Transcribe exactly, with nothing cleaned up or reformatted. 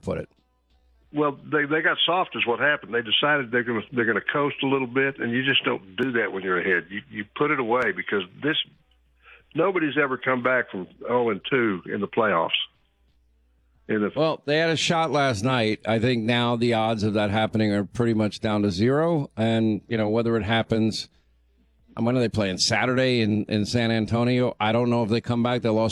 put it. Well, they they got soft is what happened. They decided they're going to they're going to coast a little bit, and you just don't do that when you're ahead. You you put it away because this nobody's ever come back from oh and two in the playoffs. In the, Well, they had a shot last night. I think now the odds of that happening are pretty much down to zero. And, you know, whether it happens, when are they playing? Saturday in, in San Antonio? I don't know if they come back. They lost